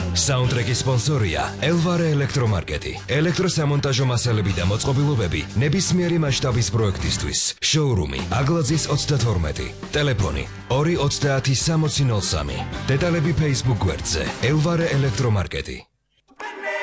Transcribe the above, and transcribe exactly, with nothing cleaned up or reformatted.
საუნდტრეკის სპონსორია ელვარე ელექტრომარკეტი. ელექტროსამონტაჟო მასალები და მოწყობილობები ნებისმიერი მასშტაბის პროექტისთვის. შოურუმი აგლაძის ოცდათორმეტი. ტელეფონი ორი ოცდაათი სამოცი ნოლ სამი. დეტალები Facebook გვერდზე ელვარე ელექტრომარკეტი.